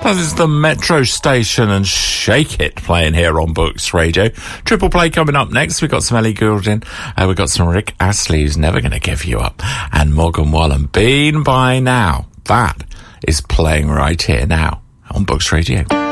That is the Metro Station and Shake It playing here on Books Radio. Triple play coming up next. We've got some Ellie Goulding. We've got some Rick Astley, who's never going to give you up. And Morgan Wallen, Been By Now. That is playing right here now on Books Radio.